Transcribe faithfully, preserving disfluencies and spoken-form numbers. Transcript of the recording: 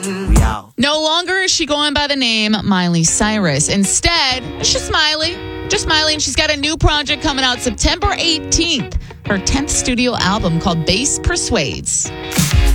We out. No longer is she going by the name Miley Cyrus. Instead, it's just Miley. Just Miley, and she's got a new project coming out September eighteenth. Her tenth studio album called Bass Persuades.